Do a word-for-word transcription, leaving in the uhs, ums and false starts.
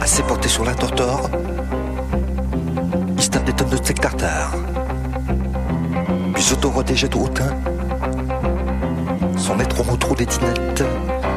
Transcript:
assez porté sur la tortor, il se tape des tonnes de steak tartare. Puis s'auto-redégète au hautain, sans mettre au mot trop des dinettes.